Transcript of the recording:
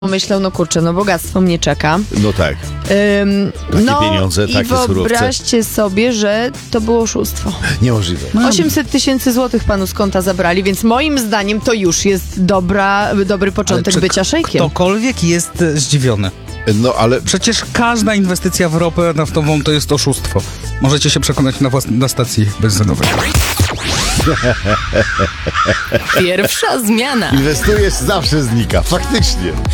Myślał, no kurczę, no bogactwo mnie czeka. No tak. Takie pieniądze, takie surowce. I wyobraźcie sobie, że to było oszustwo. Niemożliwe. 800 000 złotych panu z konta zabrali, więc moim zdaniem to już jest dobry początek bycia szejkiem. Ktokolwiek jest zdziwiony. No ale Przecież każda inwestycja w ropę naftową to jest oszustwo. Możecie się przekonać na stacji benzynowej. Pierwsza zmiana. inwestujesz, zawsze znika. Faktycznie.